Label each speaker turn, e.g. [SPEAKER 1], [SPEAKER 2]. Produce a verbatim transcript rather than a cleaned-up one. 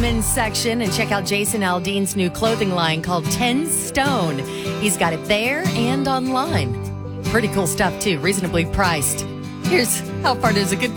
[SPEAKER 1] women's section and check out Jason Aldean's new clothing line called ten stone. He's got it there and online. Pretty cool stuff, too. Reasonably priced. Here's How Far Does a Goodbye